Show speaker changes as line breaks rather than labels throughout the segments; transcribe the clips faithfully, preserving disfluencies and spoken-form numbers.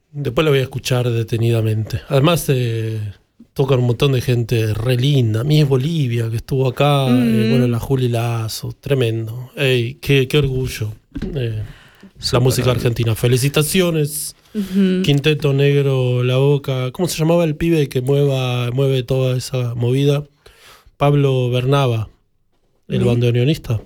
Después la voy a escuchar detenidamente. Además, eh, tocan un montón de gente re linda. Mies Bolivia, que estuvo acá. Mm. Eh, bueno, la Juli Lazo. Tremendo. Ey, qué, qué orgullo. Eh, la música argentina. Felicitaciones. Uh-huh. Quinteto Negro La Boca. ¿Cómo se llamaba el pibe que mueva, mueve toda esa movida? Pablo Bernaba, el ¿De? bandoneonista.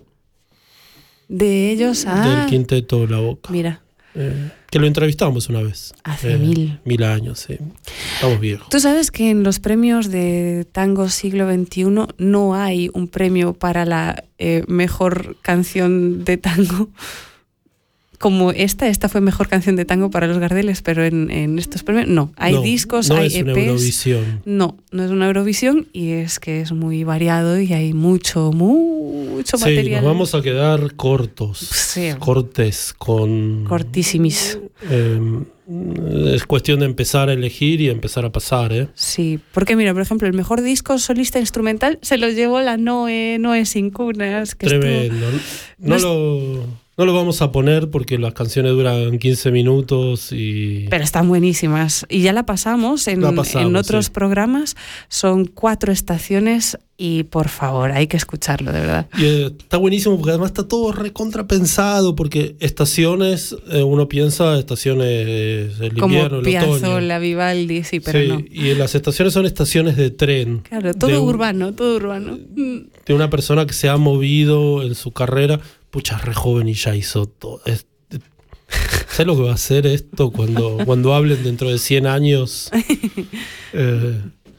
De ellos, ah.
Del Quinteto La Boca.
Mira.
Eh, que lo entrevistamos una vez.
Hace
eh,
mil.
Mil años, sí. Estamos viejos.
Tú sabes que en los premios de Tango Siglo veintiuno no hay un premio para la eh, mejor canción de tango. Como esta, esta fue mejor canción de tango para los Gardeles, pero en, en estos premios no. Hay
no,
discos,
no
hay
es
E Pes.
Una Eurovisión.
No, no es una Eurovisión y es que es muy variado y hay mucho, mucho
sí,
material.
Nos vamos a quedar cortos.
Sí.
Cortes con...
Cortísimis.
Eh, es cuestión de empezar a elegir y empezar a pasar, ¿eh?
Sí, porque mira, por ejemplo, el mejor disco solista instrumental se lo llevó la Noe, Noe Sin Cunas. Que
Tremendo.
Estuvo...
No, no lo... No lo vamos a poner porque las canciones duran quince minutos y...
Pero están buenísimas. Y ya la pasamos en,
la pasamos,
en otros
sí.
programas. Son cuatro estaciones y, por favor, hay que escucharlo, de verdad.
Y eh, está buenísimo porque además está todo recontrapensado porque estaciones, eh, uno piensa estaciones del
Como
invierno, el otoño.
Piazzolla, Vivaldi, sí, pero
sí,
no.
Y las estaciones son estaciones de tren.
Claro, todo
de un,
urbano, todo urbano.
De una persona que se ha movido en su carrera. Pucha, re joven y ya hizo todo. Es, ¿sabes lo que va a hacer esto cuando, cuando hablen dentro de cien años eh,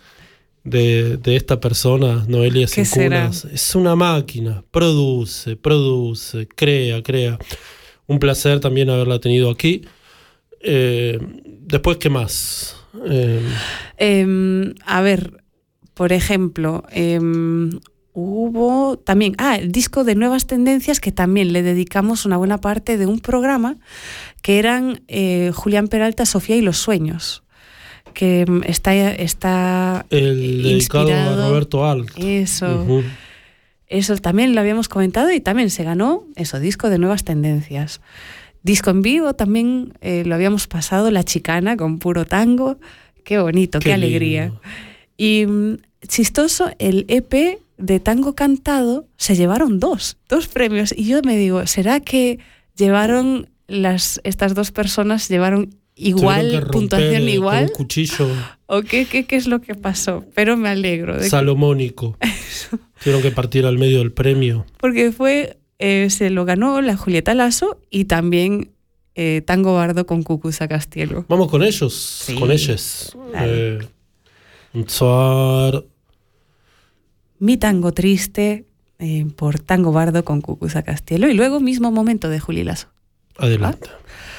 de, de esta persona, Noelia Sin Cunas? Es una máquina. Produce, produce, crea, crea. Un placer también haberla tenido aquí. Eh, después, ¿qué más? Eh,
eh, a ver, por ejemplo... Eh, Hubo también, ah, el disco de Nuevas Tendencias, que también le dedicamos una buena parte de un programa, que eran eh, Julián Peralta, Sofía y los Sueños, que está, está
el
inspirado,
dedicado a Roberto Alt.
Eso,
uh-huh.
Eso también lo habíamos comentado y también se ganó, eso, disco de Nuevas Tendencias. Disco en vivo también eh, lo habíamos pasado, La Chicana, con puro tango. Qué bonito, qué, qué alegría. Y chistoso, el E P de tango cantado se llevaron dos, dos premios. Y yo me digo, ¿será que llevaron las estas dos personas llevaron igual, puntuación igual?
Con un cuchillo.
¿O qué, qué, qué es lo que pasó? Pero me alegro. De
Salomónico. Que... Tuvieron que partir al medio del premio.
Porque fue, eh, se lo ganó la Julieta Lasso y también eh, Tango Bardo con Cucuza Castielo.
Vamos con ellos, sí, con ellos. Eh, Suar...
Mi Tango Triste eh, por Tango Bardo con Cucuza Castielo y luego mismo momento de Juli Lasso.
Adelante.
¿Ah?